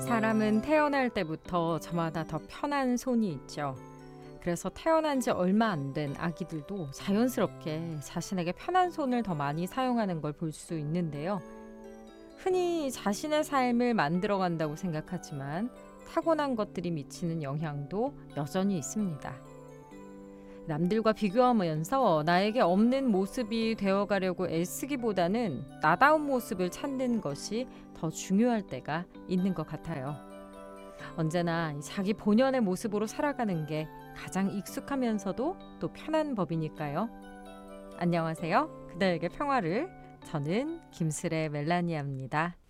사람은 태어날 때부터 저마다 더 편한 손이 있죠. 그래서 태어난 지 얼마 안 된 아기들도 자연스럽게 자신에게 편한 손을 더 많이 사용하는 걸 볼 수 있는데요. 흔히 자신의 삶을 만들어간다고 생각하지만 타고난 것들이 미치는 영향도 여전히 있습니다. 남들과 비교하면서 나에게 없는 모습이 되어가려고 애쓰기보다는 나다운 모습을 찾는 것이 더 중요할 때가 있는 것 같아요. 언제나 자기 본연의 모습으로 살아가는 게 가장 익숙하면서도 또 편한 법이니까요. 안녕하세요. 그대에게 평화를. 저는 김슬의 멜라니아입니다.